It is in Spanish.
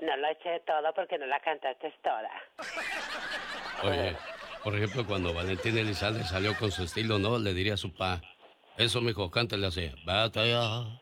No lo eché todo porque no la cantaste toda. Oye, por ejemplo, cuando Valentín Elizalde salió con su estilo, ¿no? Le diría a su pa, eso, mijo, cántale así. Vete ya,